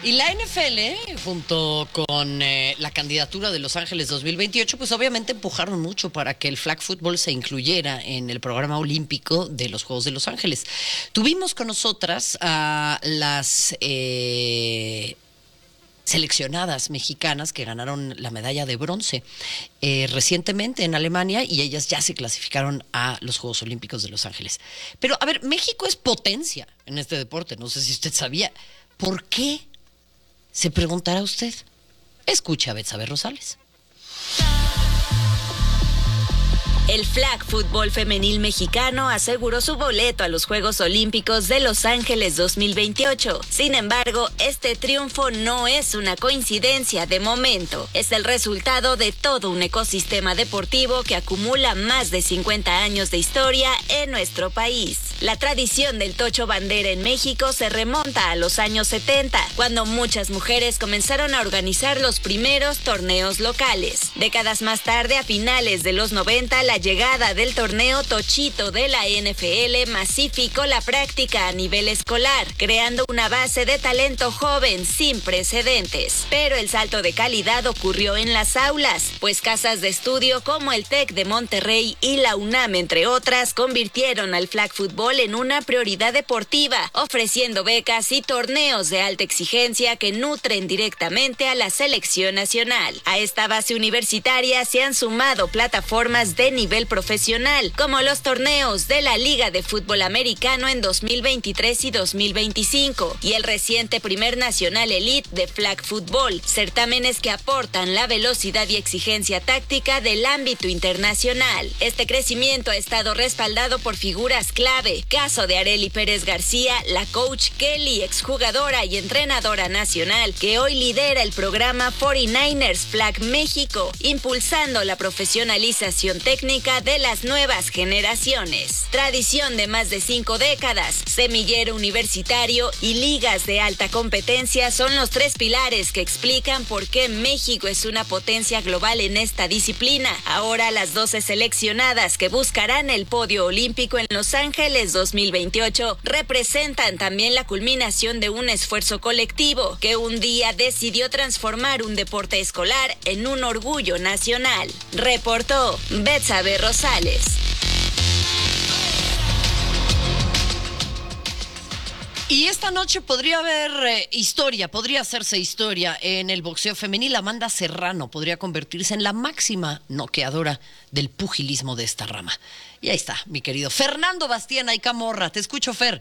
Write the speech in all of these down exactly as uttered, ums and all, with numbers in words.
Y la N F L, junto con eh, la candidatura de Los Ángeles dos mil veintiocho, pues obviamente empujaron mucho para que el flag football se incluyera en el programa olímpico de los Juegos de Los Ángeles. Tuvimos con nosotras a las eh, seleccionadas mexicanas que ganaron la medalla de bronce eh, recientemente en Alemania, y ellas ya se clasificaron a los Juegos Olímpicos de Los Ángeles. Pero, a ver, México es potencia en este deporte, no sé si usted sabía. ¿Por qué? Se preguntará usted. Escucha a Betsabe Rosales. El flag fútbol femenil mexicano aseguró su boleto a los Juegos Olímpicos de Los Ángeles dos mil veintiocho. Sin embargo, este triunfo no es una coincidencia de momento. Es el resultado de todo un ecosistema deportivo que acumula más de cincuenta años de historia en nuestro país. La tradición del tocho bandera en México se remonta a los años setenta, cuando muchas mujeres comenzaron a organizar los primeros torneos locales. Décadas más tarde, a finales de los noventa, la llegada del torneo Tochito de la N F L masificó la práctica a nivel escolar, creando una base de talento joven sin precedentes. Pero el salto de calidad ocurrió en las aulas, pues casas de estudio como el TEC de Monterrey y la UNAM, entre otras, convirtieron al flag football en una prioridad deportiva, ofreciendo becas y torneos de alta exigencia que nutren directamente a la selección nacional. A esta base universitaria se han sumado plataformas de nivel profesional, como los torneos de la Liga de Fútbol Americano en dos mil veintitrés y dos mil veinticinco, y el reciente Primer Nacional Elite de Flag Football, certámenes que aportan la velocidad y exigencia táctica del ámbito internacional. Este crecimiento ha estado respaldado por figuras clave, caso de Arely Pérez García, la coach Kelly, exjugadora y entrenadora nacional, que hoy lidera el programa cuarenta y nueve ers Flag México, impulsando la profesionalización técnica de las nuevas generaciones. Tradición de más de cinco décadas, semillero universitario y ligas de alta competencia son los tres pilares que explican por qué México es una potencia global en esta disciplina. Ahora las doce seleccionadas que buscarán el podio olímpico en Los Ángeles dos mil veintiocho representan también la culminación de un esfuerzo colectivo que un día decidió transformar un deporte escolar en un orgullo nacional. Reportó Betsabe Rosales. Y esta noche podría haber eh, historia, podría hacerse historia en el boxeo femenil. Amanda Serrano podría convertirse en la máxima noqueadora del pugilismo de esta rama. Y ahí está, mi querido Fernando Bastien Ay Camorra. Te escucho, Fer.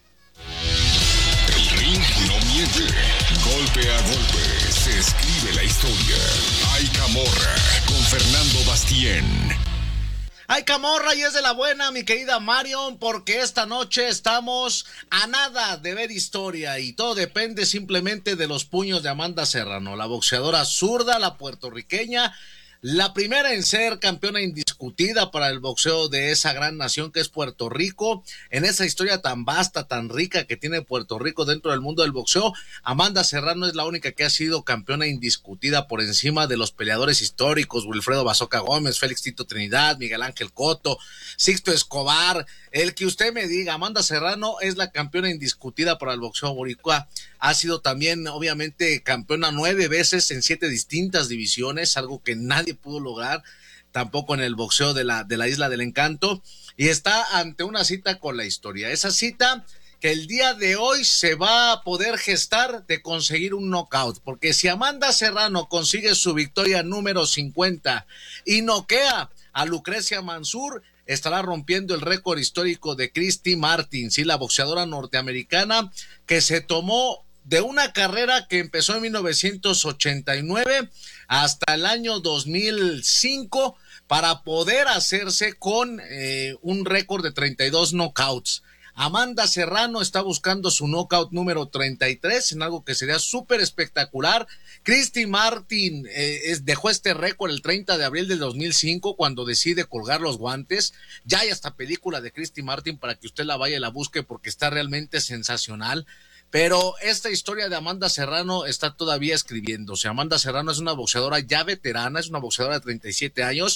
El ring no miente. Golpe a golpe se escribe la historia. Ay Camorra con Fernando Bastien. Ay, Camorra, y es de la buena, mi querida Marion, porque esta noche estamos a nada de ver historia y todo depende simplemente de los puños de Amanda Serrano, la boxeadora zurda, la puertorriqueña, la primera en ser campeona indiscutida para el boxeo de esa gran nación que es Puerto Rico. En esa historia tan vasta, tan rica que tiene Puerto Rico dentro del mundo del boxeo, Amanda Serrano es la única que ha sido campeona indiscutida por encima de los peleadores históricos, Wilfredo Bazoca Gómez, Félix Tito Trinidad, Miguel Ángel Cotto, Sixto Escobar, el que usted me diga. Amanda Serrano es la campeona indiscutida para el boxeo boricua. Ha sido también, obviamente, campeona nueve veces en siete distintas divisiones, algo que nadie pudo lograr, tampoco en el boxeo de la, de la Isla del Encanto, y está ante una cita con la historia. Esa cita que el día de hoy se va a poder gestar de conseguir un knockout, porque si Amanda Serrano consigue su victoria número cincuenta y noquea a Lucrecia Mansur, estará rompiendo el récord histórico de Christy Martin, sí, la boxeadora norteamericana que se tomó de una carrera que empezó en mil novecientos ochenta y nueve hasta el año dos mil cinco para poder hacerse con eh, un récord de treinta y dos knockouts. Amanda Serrano está buscando su knockout número treinta y tres en algo que sería súper espectacular. Christy Martin eh, es, dejó este récord el treinta de abril del dos mil cinco cuando decide colgar los guantes. Ya hay hasta película de Christy Martin para que usted la vaya y la busque porque está realmente sensacional. Pero esta historia de Amanda Serrano está todavía escribiéndose. Amanda Serrano es una boxeadora ya veterana, es una boxeadora de treinta y siete años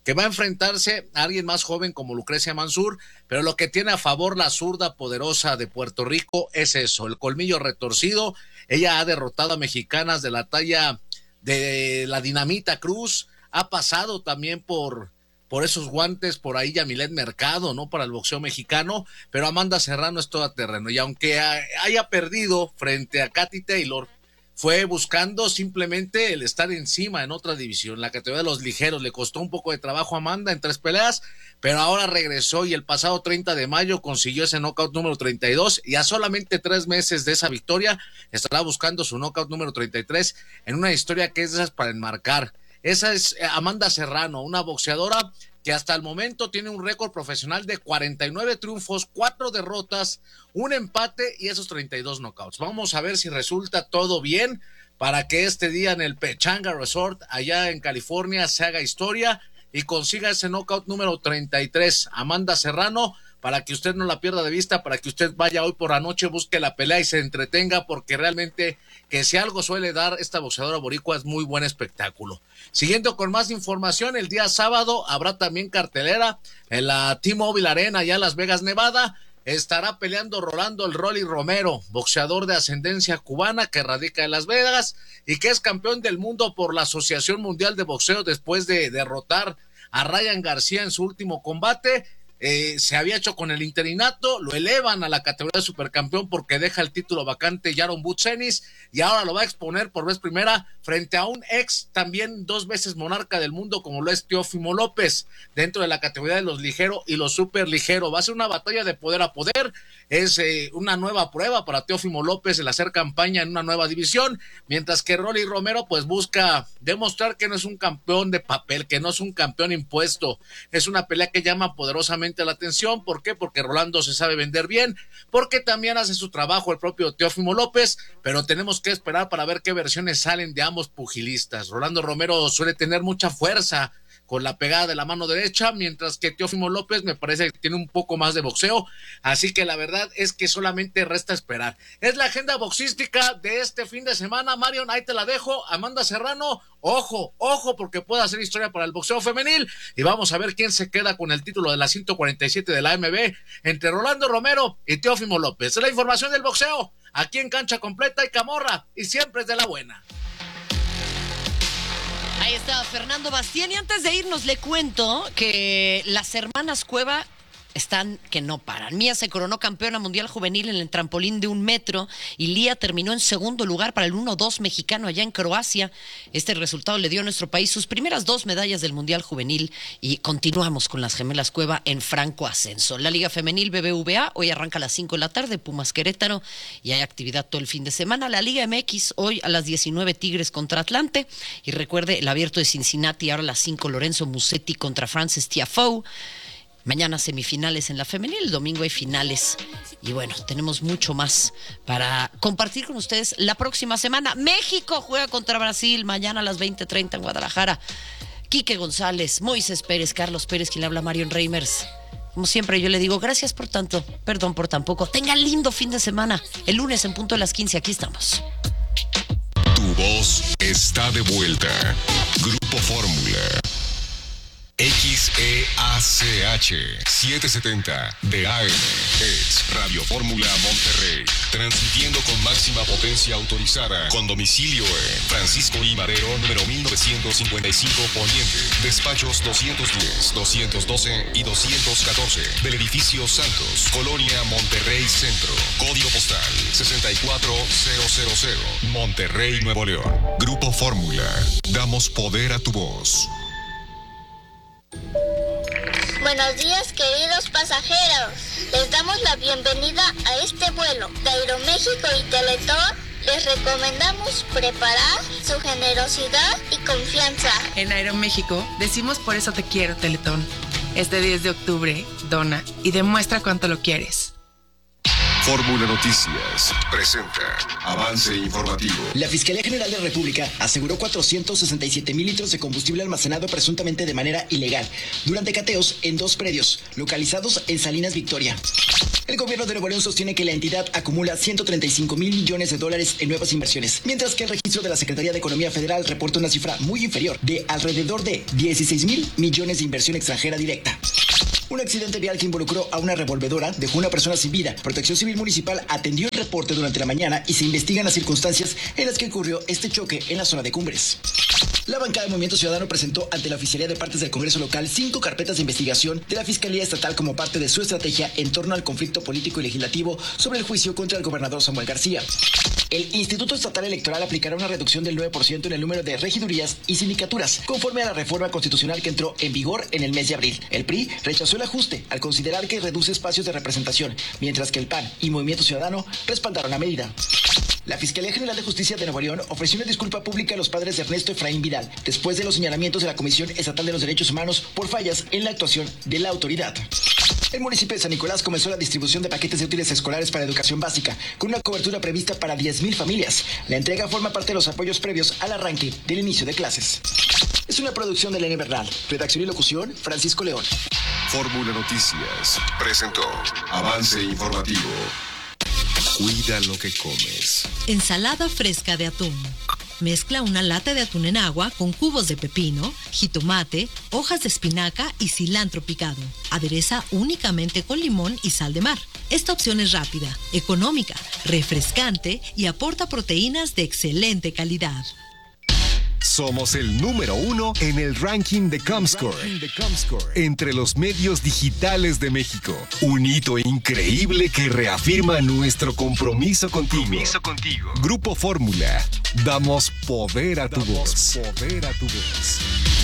que va a enfrentarse a alguien más joven como Lucrecia Mansur, pero lo que tiene a favor la zurda poderosa de Puerto Rico es eso, el colmillo retorcido. Ella ha derrotado a mexicanas de la talla de la Dinamita Cruz, ha pasado también por, por esos guantes por ahí Yamilet Mercado, ¿no? Para el boxeo mexicano, pero Amanda Serrano es todoterreno, y aunque haya perdido frente a Katy Taylor, fue buscando simplemente el estar encima en otra división, la categoría de los ligeros. Le costó un poco de trabajo a Amanda en tres peleas, pero ahora regresó y el pasado treinta de mayo consiguió ese knockout número treinta y dos, y a solamente tres meses de esa victoria estará buscando su knockout número treinta y tres en una historia que es de esas para enmarcar. Esa es Amanda Serrano, una boxeadora que hasta el momento tiene un récord profesional de cuarenta y nueve triunfos, cuatro derrotas, un empate y esos treinta y dos knockouts. Vamos a ver si resulta todo bien para que este día en el Pechanga Resort, allá en California, se haga historia y consiga ese knockout número treinta y tres. Amanda Serrano, para que usted no la pierda de vista, para que usted vaya hoy por la noche, busque la pelea y se entretenga, porque realmente que si algo suele dar esta boxeadora boricua es muy buen espectáculo. Siguiendo con más información, el día sábado habrá también cartelera en la T-Mobile Arena, allá en Las Vegas, Nevada. Estará peleando Rolando el Rolly Romero, boxeador de ascendencia cubana que radica en Las Vegas y que es campeón del mundo por la Asociación Mundial de Boxeo después de derrotar a Ryan García en su último combate. Eh, se había hecho con el interinato, lo elevan a la categoría de supercampeón porque deja el título vacante Yaron Butsenis, y ahora lo va a exponer por vez primera frente a un ex también dos veces monarca del mundo como lo es Teófimo López, dentro de la categoría de los ligero y los super ligero. Va a ser una batalla de poder a poder, es eh, una nueva prueba para Teófimo López el hacer campaña en una nueva división, mientras que Rolly Romero pues busca demostrar que no es un campeón de papel, que no es un campeón impuesto. Es una pelea que llama poderosamente la atención. ¿Por qué? Porque Rolando se sabe vender bien, porque también hace su trabajo el propio Teófimo López, pero tenemos que esperar para ver qué versiones salen de ambos pugilistas. Rolando Romero suele tener mucha fuerza con la pegada de la mano derecha, mientras que Teófimo López me parece que tiene un poco más de boxeo, así que la verdad es que solamente resta esperar. Es la agenda boxística de este fin de semana, Marion, ahí te la dejo. Amanda Serrano, ojo, ojo, porque puede hacer historia para el boxeo femenil, y vamos a ver quién se queda con el título de la ciento cuarenta y siete de la A M B, entre Rolando Romero y Teófimo López. Es la información del boxeo, aquí en Cancha Completa y Camorra, y siempre es de la buena. Ahí está Fernando Bastien, y antes de irnos le cuento que las hermanas Cueva están que no paran. Mía se coronó campeona mundial juvenil en el trampolín de un metro y Lía terminó en segundo lugar para el uno dos mexicano allá en Croacia. Este resultado le dio a nuestro país sus primeras dos medallas del mundial juvenil, y continuamos con las gemelas Cueva en franco ascenso. La Liga Femenil B B V A hoy arranca a las cinco de la tarde, Pumas Querétaro, y hay actividad todo el fin de semana. La Liga M X hoy a las diecinueve, Tigres contra Atlante, y recuerde el abierto de Cincinnati ahora a las cinco, Lorenzo Musetti contra Frances Tiafoe. Mañana semifinales en la femenil, el domingo hay finales. Y bueno, tenemos mucho más para compartir con ustedes la próxima semana. México juega contra Brasil mañana a las veinte treinta en Guadalajara. Quique González, Moisés Pérez, Carlos Pérez, quien le habla, Marion Reimers. Como siempre yo le digo, gracias por tanto, perdón por tan poco. Tenga lindo fin de semana. El lunes en punto de las quince, aquí estamos. Tu voz está de vuelta. Grupo Fórmula. X E A C H setecientos setenta de A M es Radio Fórmula Monterrey, transmitiendo con máxima potencia autorizada, con domicilio en Francisco I. Madero, número mil novecientos cincuenta y cinco Poniente, despachos doscientos diez, doscientos doce y doscientos catorce, del edificio Santos, Colonia Monterrey Centro, código postal sesenta y cuatro mil, Monterrey, Nuevo León. Grupo Fórmula, damos poder a tu voz. Buenos días, queridos pasajeros. Les damos la bienvenida a este vuelo de Aeroméxico y Teletón. Les recomendamos preparar su generosidad y confianza. En Aeroméxico decimos por eso te quiero, Teletón. Este diez de octubre, dona y demuestra cuánto lo quieres. Fórmula Noticias presenta avance informativo. La Fiscalía General de la República aseguró cuatrocientos sesenta y siete mil litros de combustible almacenado presuntamente de manera ilegal durante cateos en dos predios localizados en Salinas Victoria. El gobierno de Nuevo León sostiene que la entidad acumula ciento treinta y cinco mil millones de dólares en nuevas inversiones, mientras que el registro de la Secretaría de Economía Federal reporta una cifra muy inferior de alrededor de dieciséis mil millones de inversión extranjera directa. Un accidente vial que involucró a una revolvedora dejó una persona sin vida. Protección Civil Municipal atendió el reporte durante la mañana y se investigan las circunstancias en las que ocurrió este choque en la zona de Cumbres. La bancada de Movimiento Ciudadano presentó ante la Oficialía de Partes del Congreso Local cinco carpetas de investigación de la Fiscalía Estatal como parte de su estrategia en torno al conflicto político y legislativo sobre el juicio contra el gobernador Samuel García. El Instituto Estatal Electoral aplicará una reducción del nueve por ciento en el número de regidurías y sindicaturas, conforme a la reforma constitucional que entró en vigor en el mes de abril. El P R I rechazó el ajuste al considerar que reduce espacios de representación, mientras que el P A N y Movimiento Ciudadano respaldaron la medida. La Fiscalía General de Justicia de Nuevo León ofreció una disculpa pública a los padres de Ernesto Efraín Vidal, después de los señalamientos de la Comisión Estatal de los Derechos Humanos por fallas en la actuación de la autoridad. El municipio de San Nicolás comenzó la distribución de paquetes de útiles escolares para educación básica, con una cobertura prevista para diez mil familias. La entrega forma parte de los apoyos previos al arranque del inicio de clases. Es una producción de Elena Bernal. Redacción y locución, Francisco León. Fórmula Noticias presentó avance informativo. Cuida lo que comes. Ensalada fresca de atún. Mezcla una lata de atún en agua con cubos de pepino, jitomate, hojas de espinaca y cilantro picado. Adereza únicamente con limón y sal de mar. Esta opción es rápida, económica, refrescante y aporta proteínas de excelente calidad. Somos el número uno en el ranking de Comscore, entre los medios digitales de México. Un hito increíble que reafirma nuestro compromiso contigo. Compromiso contigo. Grupo Fórmula. Damos poder a tu voz. Poder a tu voz.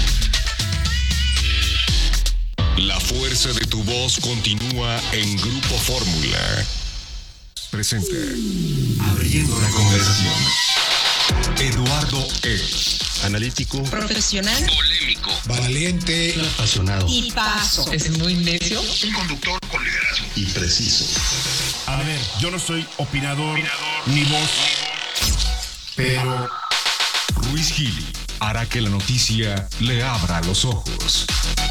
La fuerza de tu voz continúa en Grupo Fórmula. Presenta Abriendo la conversación. Eduardo E. Analítico, Profesional, polémico, valiente, apasionado y paso. Es muy necio. un conductor con liderazgo y preciso. A ver, yo no soy opinador, opinador ni voz, pero Ruiz Gili hará que la noticia le abra los ojos.